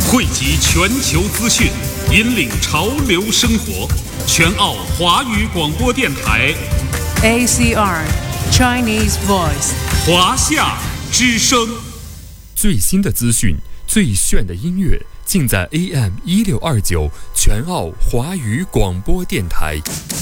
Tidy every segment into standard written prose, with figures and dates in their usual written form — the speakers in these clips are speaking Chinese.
汇集全球资讯，引领潮流生活。全澳华语广播电台 ACR Chinese Voice 华夏之声。 最新的资讯，最炫的音乐，尽在 AM1629全澳华语广播电台。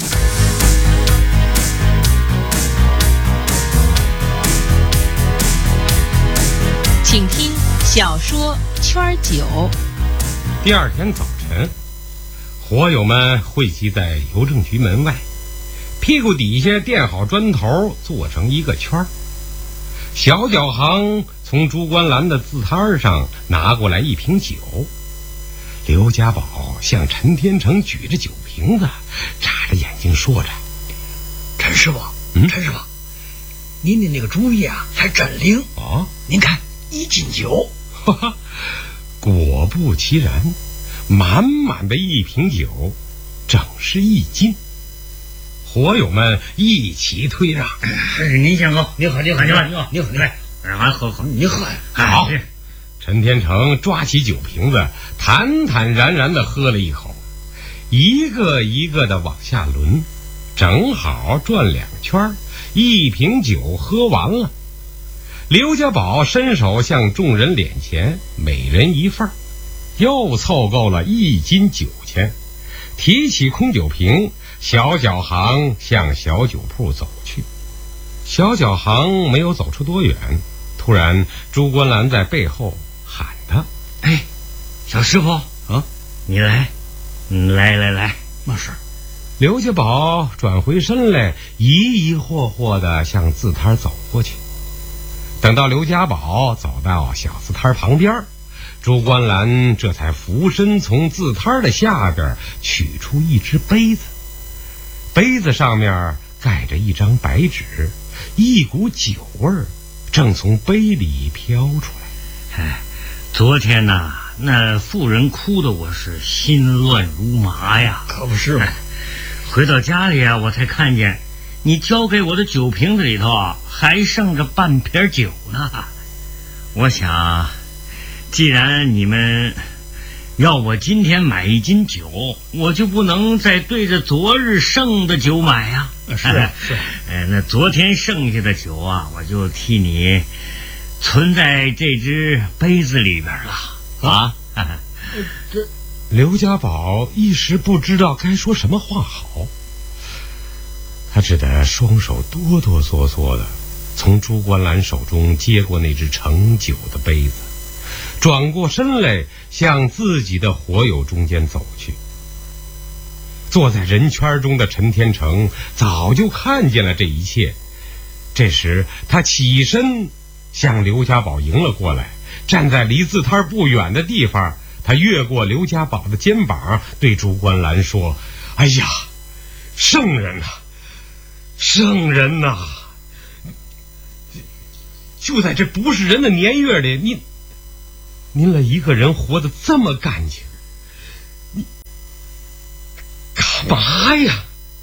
请听小说圈9。 第二天早晨，火友们汇集在邮政局门外，屁股底下垫好砖头，做成一个圈。小脚行从朱关兰的字摊上拿过来一瓶酒，刘家宝向陈天成举着酒瓶子，眨着眼睛说着：“ 陈师傅，陈师傅，您的那个主意啊，还真灵啊！ 您看，1斤酒。” 哈哈，果不其然，满满的一瓶酒，整是1斤。火友们一起推让：“ 您先喝，您喝，您喝，还喝，您喝。” 好。陈天成抓起酒瓶子，坦坦然然地喝了一口，一个一个的往下轮，正好转2圈，一瓶酒喝完了。刘家宝伸手向众人敛钱，每人一份，又凑够了1斤9钱。提起空酒瓶，小脚行向小酒铺走去。小脚行没有走出多远，突然朱关兰在背后喊他：“ 哎，小师傅啊，你来，来，嘛事？” 刘家宝转回身来，疑惑惑地向字摊走过去。等到刘家宝走到小字摊旁边，朱关兰这才俯身从字摊的下边取出一只杯子，杯子上面盖着一张白纸，一股酒味儿正从杯里飘出来。 哎，昨天呐，那妇人哭得我是心乱如麻呀。可不是嘛。回到家里啊，我才看见你交给我的酒瓶子里头啊，还剩着半瓶酒呢。我想，既然你们要我今天买1斤酒，我就不能再对着昨日剩的酒买呀。是。那昨天剩下的酒啊，我就替你存在这只杯子里边了啊。 这刘家宝一时不知道该说什么话好，他只得双手哆哆嗦嗦的从朱关兰手中接过那只盛酒的杯子，转过身来向自己的火友中间走去。坐在人圈中的陈天成早就看见了这一切，这时他起身向刘家宝迎了过来，站在离字摊不远的地方，他越过刘家宝的肩膀，对朱关兰说：“哎呀，圣人啊，圣人呐！就在这不是人的年月里，您了一个人活得这么干净，你干嘛呀？”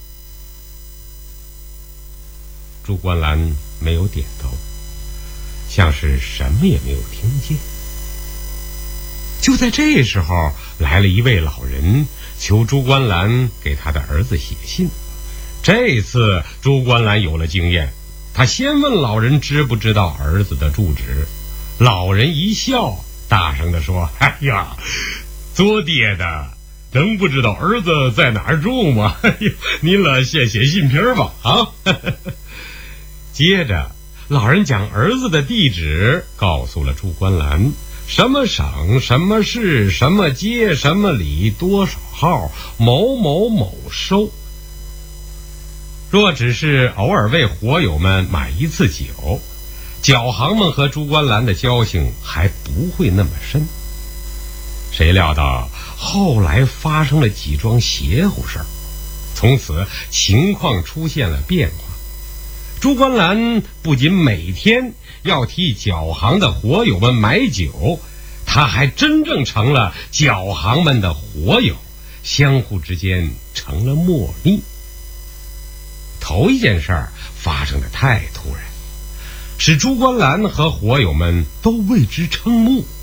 朱关兰没有点头，像是什么也没有听见。就在这时候，来了一位老人，求朱关兰给他的儿子写信。这次朱关兰有了经验，他先问老人知不知道儿子的住址。老人一笑，大声地说：“哎呀，做爹的能不知道儿子在哪儿住吗？您了先写信瓶吧啊！”接着老人将儿子的地址告诉了朱关兰，什么省、什么市、什么街、什么里、多少号、某某某收。若只是偶尔为火友们买一次酒，脚行们和朱关兰的交情还不会那么深。谁料到后来发生了几桩邪乎事儿，从此情况出现了变化。朱关兰不仅每天要替脚行的火友们买酒，他还真正成了脚行们的火友，相互之间成了陌密。头一件事儿发生的太突然，使朱关兰和火友们都为之瞠目。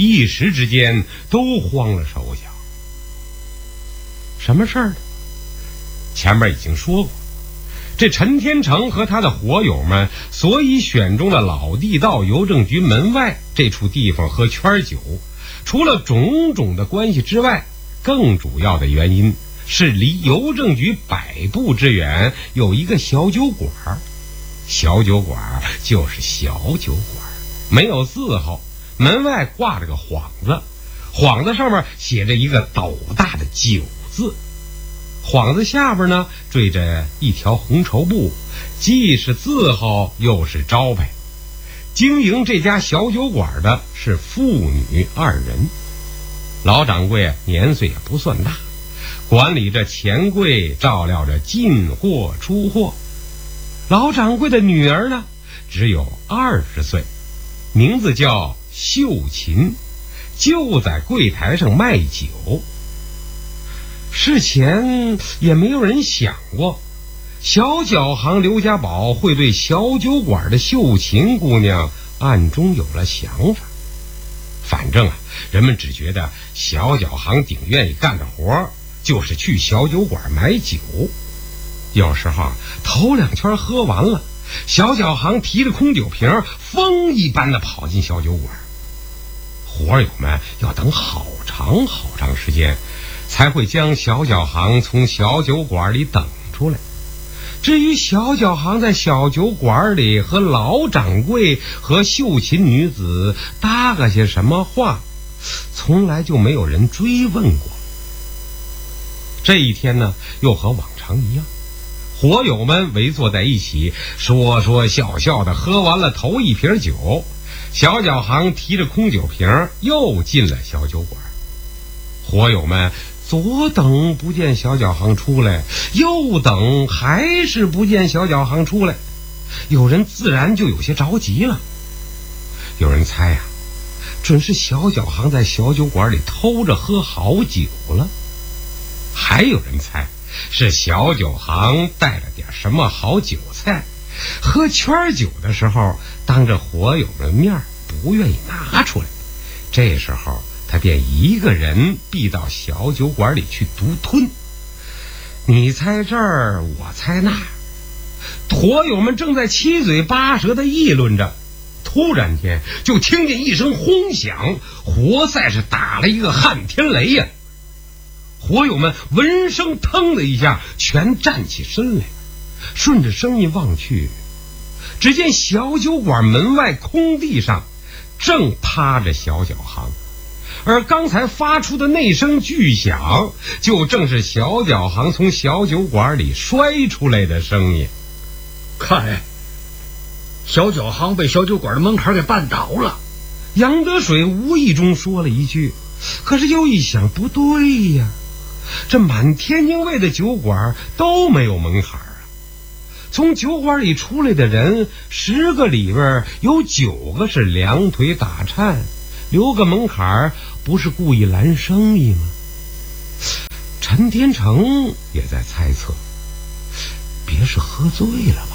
一时之间都慌了手脚。什么事儿呢？前面已经说过，这陈天成和他的伙友们所以选中了老地道邮政局门外这处地方喝圈酒，除了种种的关系之外，更主要的原因是离邮政局100步之远有一个小酒馆。小酒馆就是小酒馆，没有字号，门外挂着个幌子，幌子上面写着一个斗大的酒字，幌子下边呢缀着一条红绸布，既是字号又是招牌。经营这家小酒馆的是父女2人，老掌柜年岁也不算大，管理着钱柜，照料着进货出货。老掌柜的女儿呢只有20岁，名字叫秀琴，就在柜台上卖酒。事前也没有人想过小脚行刘家宝会对小酒馆的秀琴姑娘暗中有了想法。反正人们只觉得小脚行顶愿意干的活就是去小酒馆买酒。有时候头2圈喝完了，小脚行提着空酒瓶风一般的跑进小酒馆，伙友们要等好长好长时间才会将小脚行从小酒馆里等出来。至于小脚行在小酒馆里和老掌柜和秀琴女子搭个些什么话，从来就没有人追问过。这一天呢，又和往常一样，伙友们围坐在一起，说说笑笑的喝完了头1瓶酒，小脚行提着空酒瓶又进了小酒馆。伙友们左等不见小脚行出来，右等还是不见小脚行出来，有人自然就有些着急了。有人猜准是小脚行在小酒馆里偷着喝好酒了，还有人猜是小酒行带了点什么好酒菜，喝圈酒的时候当着伙友们面不愿意拿出来，这时候他便一个人避到小酒馆里去独吞。你猜这儿，我猜那儿，伙友们正在七嘴八舌的议论着，突然间就听见一声轰响，活赛是打了一个撼天雷呀！伙友们闻声腾的一下全站起身来，顺着声音望去，只见小酒馆门外空地上正趴着小脚行，而刚才发出的那声巨响，就正是小脚行从小酒馆里摔出来的声音。 看，小脚行被小酒馆的门槛给绊倒了。 杨德水无意中说了一句，可是又一想，不对呀，这满天津卫的酒馆都没有门槛从酒馆里出来的人10个里边有9个是两腿打颤，留个门槛不是故意拦生意吗？陈天成也在猜测，别是喝醉了吧。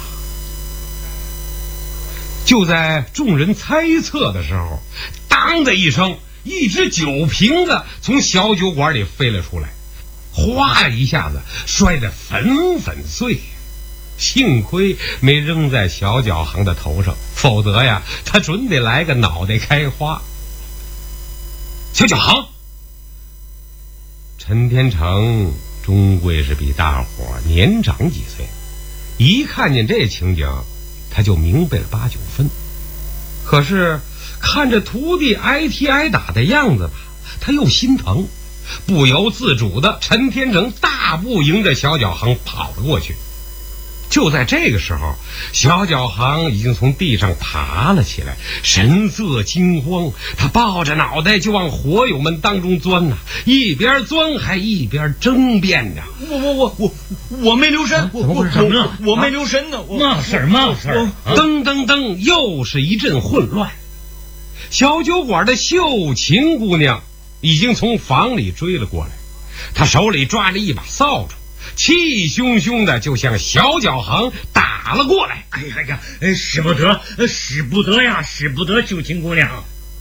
就在众人猜测的时候，当的一声，一只酒瓶子从小酒馆里飞了出来，哗一下子摔得粉粉碎。幸亏没扔在小脚行的头上，否则呀，他准得来个脑袋开花。小脚行，陈天成终归是比大伙年长几岁，一看见这情景，他就明白了8、9分。可是看着徒弟挨踢挨打的样子吧，他又心疼，不由自主的陈天成大步迎着小脚行跑了过去。就在这个时候，小脚行已经从地上爬了起来，神色惊慌，他抱着脑袋就往伙友们当中钻呐，一边钻还一边争辩着： 我没留神， 怎么回事？ 我没留神呢，嘛事儿， 噔噔噔，又是一阵混乱。小酒馆的秀琴姑娘已经从房里追了过来，她手里抓着一把扫帚，气汹汹的就向小脚行打了过来。 哎呀，使不得呀，秀琴姑娘。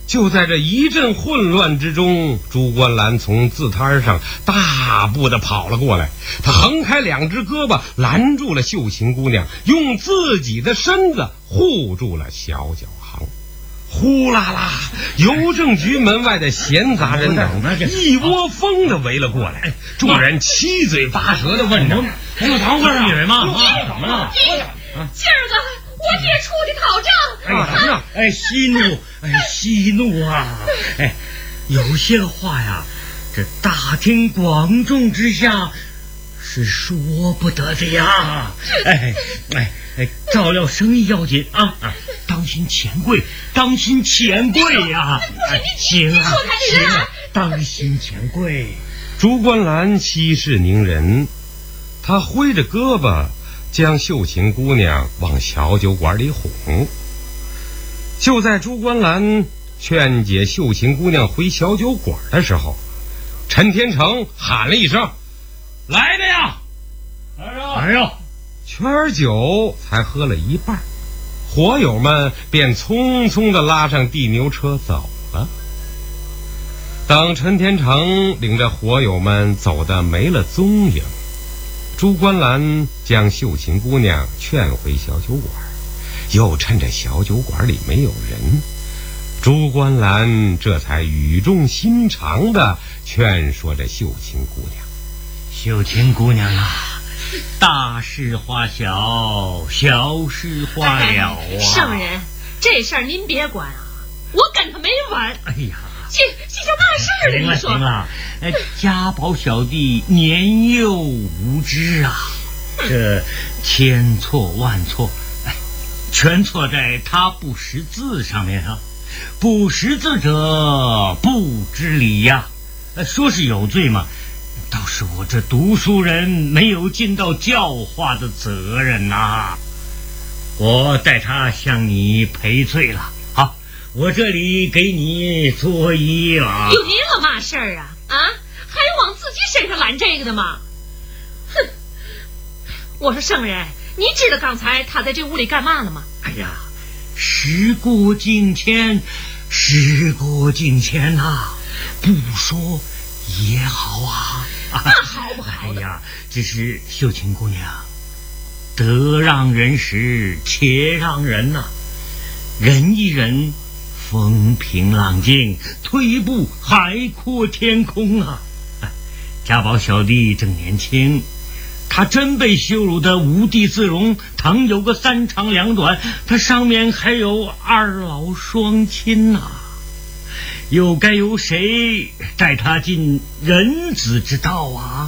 就在这一阵混乱之中，朱观澜从字摊上大步地跑了过来，他横开两只胳膊拦住了秀琴姑娘，用自己的身子护住了小脚行。呼啦啦，邮政局门外的闲杂人等一窝蜂地围了过来，众人七嘴八舌地问着：“ 等会儿，你们吗？ 怎么了？ 今儿个我爹出去讨账。 息怒啊！有些话呀，这大庭广众之下是说不得的呀。照料生意要紧啊！当心钱柜，当心钱柜呀！行了，当心钱柜。 朱观澜息事宁人，他挥着胳膊将秀琴姑娘往小酒馆里哄。就在朱观澜劝解秀琴姑娘回小酒馆的时候，陈天成喊了一声：“来的呀！” 哎呦， 圈酒才喝了一半，伙友们便匆匆地拉上地牛车走了。等陈天成领着伙友们走得没了踪影，朱观澜将秀琴姑娘劝回小酒馆，又趁着小酒馆里没有人，朱观澜这才语重心长地劝说着秀琴姑娘：“ 秀琴姑娘啊，大事化小，小事化了啊！ 圣人，这事儿您别管啊，我跟他没完。 哎呀， 这叫嘛事儿呢？你说？ 行了，家宝小弟年幼无知啊，这千错万错，全错在他不识字上面啊！不识字者不知礼呀，说是有罪嘛。倒是我这读书人没有尽到教化的责任呐，我代他向你赔罪了。好，我这里给你作揖了。 有您了嘛事儿啊？还往自己身上揽这个的吗？哼！我说圣人，你知道刚才他在这屋里干嘛了吗？ 哎呀，时过境迁呐，不说也好啊。 那好不好的？ 哎呀，只是秀琴姑娘，得让人时且让人呐，忍一忍，风平浪静，退一步海阔天空啊！家宝小弟正年轻，他真被羞辱得无地自容，倘有个三长两短，他上面还有二老双亲呐，又该由谁带他进人子之道啊？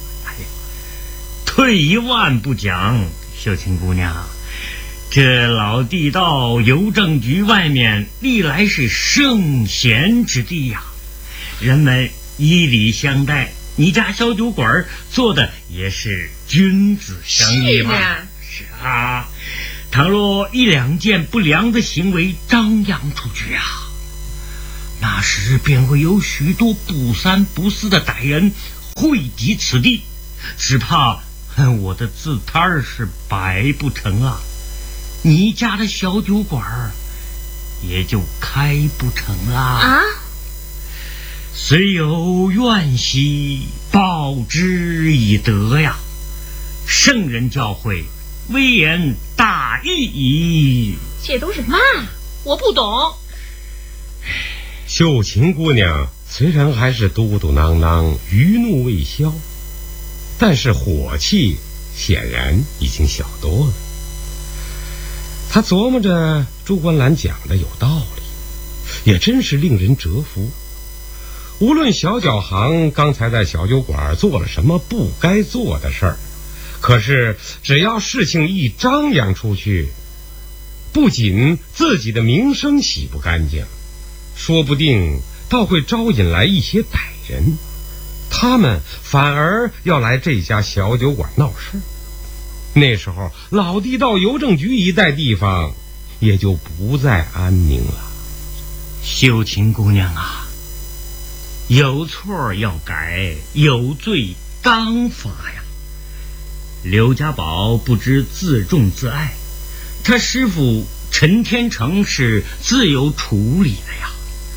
退一万步讲，秀琴姑娘，这老地道邮政局外面历来是圣贤之地呀，人们以礼相待，你家小酒馆做的也是君子相依嘛。是啊，倘若一两件不良的行为张扬出去啊，那时便会有许多不三不四的歹人汇集此地，只怕我的字摊是摆不成啊，你家的小酒馆也就开不成啦。 啊！ 虽有怨兮，报之以德呀。圣人教诲，微言大义矣。 这都是嘛？我不懂。 秀琴姑娘虽然还是嘟嘟囔囔，余怒未消，但是火气显然已经小多了。她琢磨着朱观澜讲的有道理，也真是令人折服。无论小脚行刚才在小酒馆做了什么不该做的事儿，可是只要事情一张扬出去，不仅自己的名声洗不干净，说不定倒会招引来一些歹人，他们反而要来这家小酒馆闹事。那时候老地道邮政局一带地方也就不再安宁了。 秀琴姑娘啊，有错要改，有罪当罚呀。刘家宝不知自重自爱，他师父陈天成是自有处理的呀。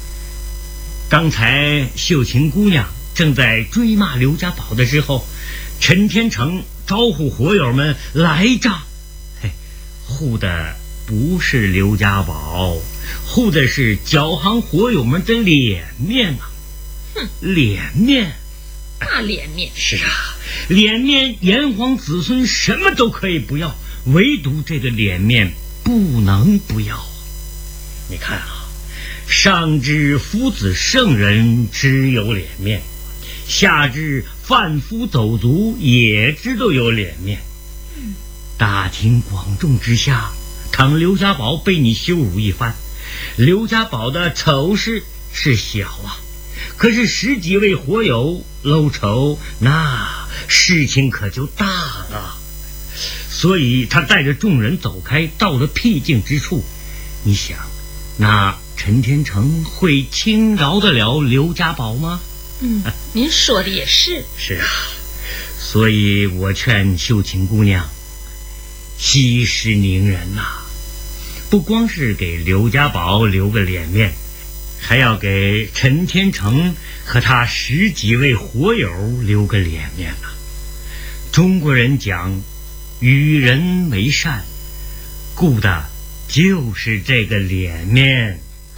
刚才秀琴姑娘正在追骂刘家宝的时候，陈天成招呼火友们来诈。护的不是刘家宝，护的是脚行火友们的脸面啊！脸面， 那脸面是啊，脸面炎黄子孙什么都可以不要，唯独这个脸面不能不要。你看啊，上至夫子圣人只有脸面，下至贩夫走卒也知道有脸面。大庭广众之下，倘刘家宝被你羞辱一番，刘家宝的丑事是小啊，可是十几位火友搂丑，那事情可就大了。所以他带着众人走开，到了僻静之处。你想，那陈天成会轻饶得了刘家宝吗？ 您说的也是。 是啊，所以我劝秀琴姑娘息事宁人呐，不光是给刘家宝留个脸面，还要给陈天成和他十几位火友留个脸面呐。中国人讲与人为善，顾的就是这个脸面。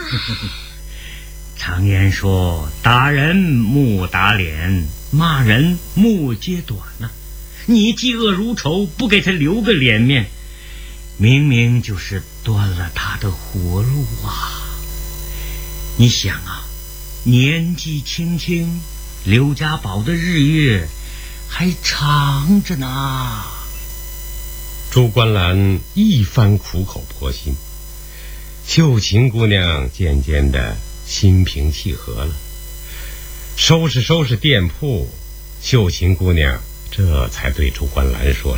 常言说，打人莫打脸，骂人莫揭短呐。你嫉恶如仇，不给他留个脸面，明明就是断了他的活路啊！你想啊，年纪轻轻，刘家宝的日月还长着呢。 朱观澜一番苦口婆心，秀琴姑娘渐渐的心平气和了。收拾店铺，秀琴姑娘这才对朱观澜说着：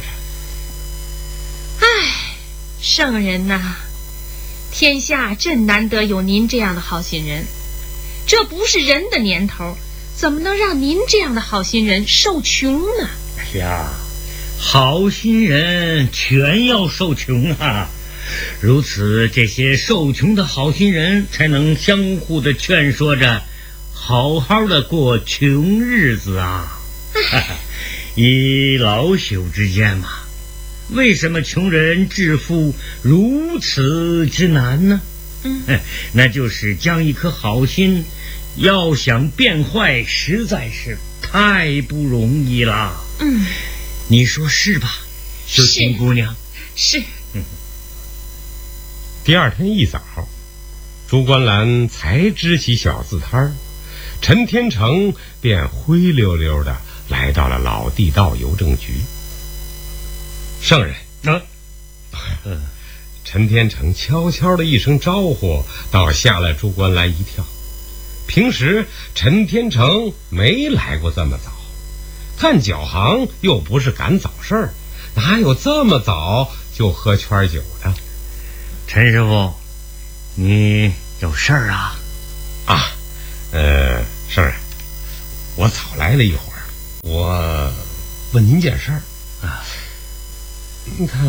圣人呐，天下真难得有您这样的好心人，这不是人的年头，怎么能让您这样的好心人受穷呢？ 哎呀，好心人全要受穷啊！如此，这些受穷的好心人才能相互的劝说着，好好的过穷日子啊！以老朽之见嘛，为什么穷人致富如此之难呢？那就是将一颗好心要想变坏，实在是太不容易了。你说是吧，秀琴姑娘？ 是。 第二天一早，朱观澜才支起小字摊儿，陈天成便灰溜溜的来到了老地道邮政局。圣人陈天成悄悄的一声招呼，倒吓了朱观澜一跳。平时陈天成没来过这么早，干脚行又不是赶早事儿，哪有这么早就喝圈酒的？ 陈师傅，你有事儿啊？ 圣人，我早来了一会儿，我问您件事儿啊。你看，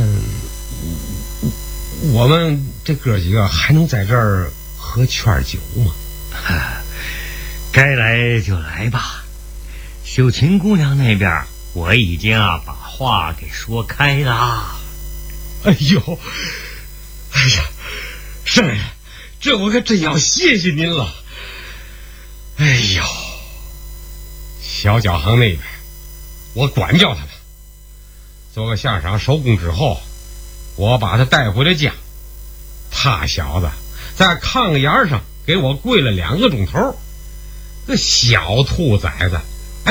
我们这哥几个还能在这儿喝圈酒吗？ 该来就来吧。秀琴姑娘那边我已经把话给说开了。 哎呀，圣人，这我可真要谢谢您了。哎呦，小脚行那边我管教他们，做个下场收工之后，我把他带回了家。他小子在炕沿上给我跪了2个钟头。这小兔崽子，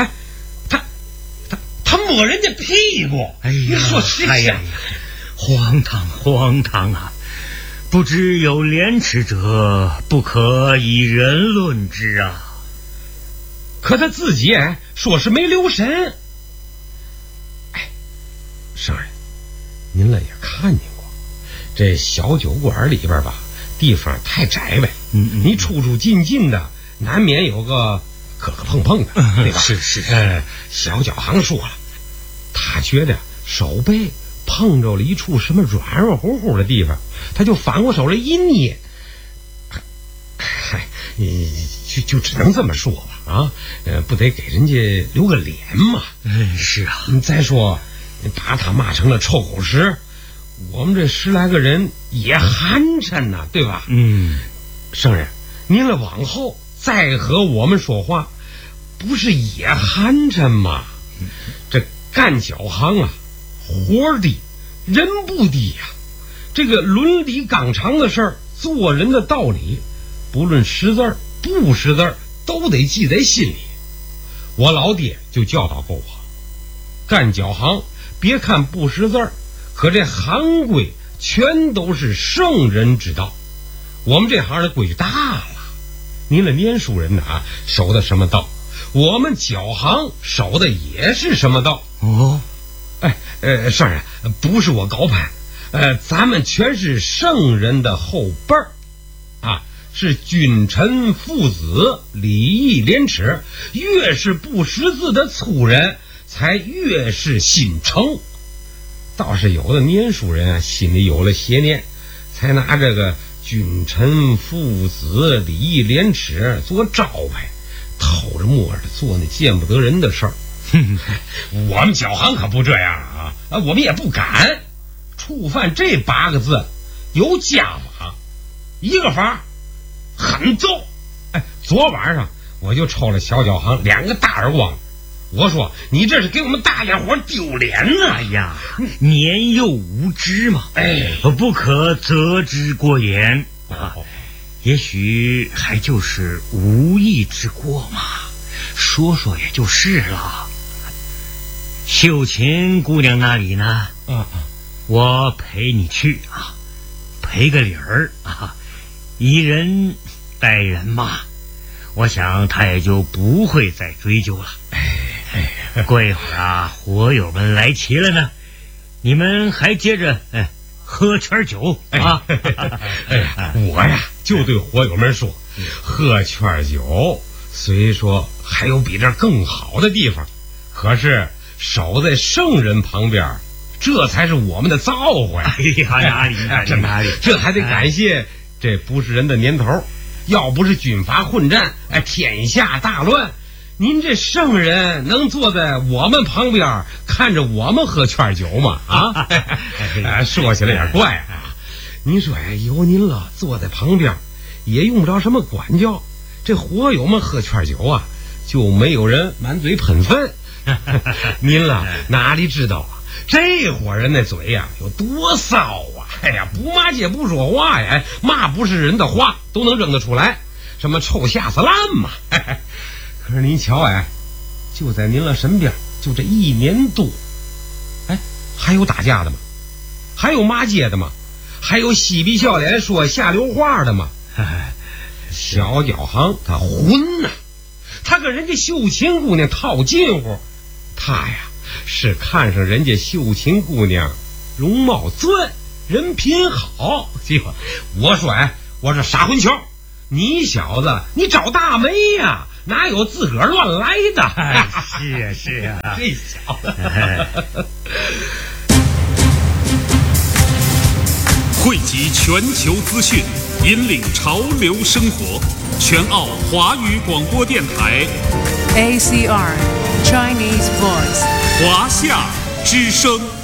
他摸人家屁股。 哎呀， 你说是呀，荒唐啊！不知有廉耻者，不可以人论之啊！ 可他自己说是没留神。圣人，您了也看见过，这小酒馆里边吧，地方太窄呗，你出进的，难免有个磕磕碰碰的，对吧？ 是。 小脚行说了，他觉得手背碰着了一处什么软软乎乎的地方，他就反过手来一捏， 就只能这么说吧啊，不得给人家留个脸嘛。 是啊。 再说，把他骂成了臭狗屎，我们这10来个人也寒碜呐，对吧？圣人，您了往后再和我们说话，不是也寒碜吗？这干脚行啊，活低人不低呀。这个伦理纲常的事儿，做人的道理，不论识字儿不识字儿，都得记在心里。我老爹就教导过我，干脚行别看不识字儿，可这行规全都是圣人之道。我们这行的规矩大了，您了念书人呐，守的什么道，我们脚行守的也是什么道。圣人，不是我高攀，咱们全是圣人的后辈儿啊，是君臣父子，礼义廉耻，越是不识字的粗人才越是心诚。倒是有的念书人啊，心里有了邪念，才拿这个君臣父子礼义廉耻做招牌，偷着摸着做那见不得人的事儿。我们脚行可不这样啊，我们也不敢触犯这8个字。有家法，一个法狠揍。昨晚上我就抽了小脚行2个大耳光，我说你这是给我们大家伙丢脸呢。 哎呀，年幼无知嘛，不可责之过严啊。也许还就是无意之过嘛，说说也就是了。秀琴姑娘那里呢？我陪你去啊，赔个礼儿啊，以人待人嘛。我想他也就不会再追究了。过一会儿啊，火友们来齐了呢，你们还接着喝圈酒啊。 我呀就对火友们说，喝圈酒虽说还有比这更好的地方，可是守在圣人旁边，这才是我们的造化呀。哪里这还得感谢这不是人的年头，要不是军阀混战，天下大乱，您这圣人能坐在我们旁边看着我们喝圈酒吗？说起来也怪啊，您说有您了坐在旁边，也用不着什么管教，这火友们喝圈酒啊，就没有人满嘴喷粪。您了哪里知道啊，这伙人的嘴呀有多骚啊！不骂街不说话呀，骂不是人的话都能扔得出来，什么臭下死烂嘛。可是您瞧就在您了身边，就这1年多，还有打架的吗？还有骂街的吗？还有嬉皮笑脸说下流话的吗？小脚行他混呐，他跟人家秀琴姑娘套近乎，他呀是看上人家秀琴姑娘容貌俊，人品好。我说我说傻混球，你小子你找大媒呀，哪有自个儿乱来的？ 是啊， 这小子。 汇集全球资讯，引领潮流生活。全澳华语广播电台 ACR Chinese Voice 华夏之声。